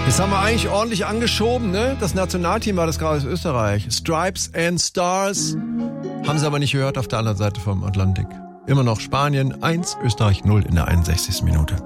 Das haben wir eigentlich ordentlich angeschoben, ne? Das Nationalteam war das gerade aus Österreich. Stripes and Stars. Haben sie aber nicht gehört auf der anderen Seite vom Atlantik. Immer noch Spanien 1, Österreich 0 in der 61. Minute.